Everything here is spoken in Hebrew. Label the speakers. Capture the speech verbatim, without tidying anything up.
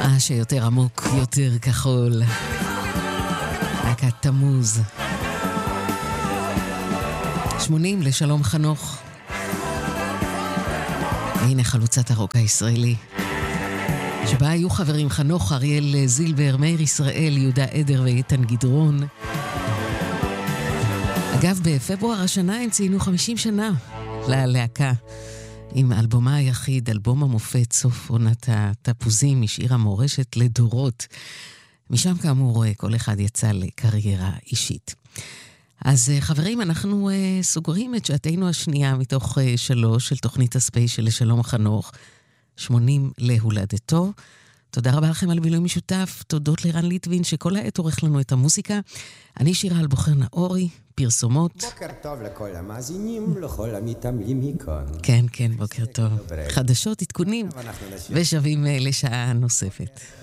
Speaker 1: אה, שיותר עמוק, יותר כחול. להקת תמוז. שמונים לשלום חנוך. והנה חלוצת הרוק הישראלי. שבה היו חברים חנוך, אריאל זילבר, מאיר ישראל, יהודה עדר ואיתן גדרון. אגב, בפברואר השנה הם ציינו חמישים שנה ללהקה. עם אלבומה היחיד, אלבום המופת, סוף עונת התפוזים, משאיר המורשת לדורות. משם כאמור, כל אחד יצא לקריירה אישית. אז חברים, אנחנו סוגרים את שעתנו השנייה מתוך שלוש של תוכנית הספיישל לשלום חנוך, שמונים להולדתו. תודה רבה לכם על בילוי משותף, תודות לירן ליטבין שכל העת עורך לנו את המוזיקה. אני שירה אלבוחר נאורי, פרסומות.
Speaker 2: בוקר טוב לכל המאזינים, לכל המתעמלים מכאן.
Speaker 1: כן, כן, בוקר טוב. חדשות, עדכונים, ושבים לשעה נוספת.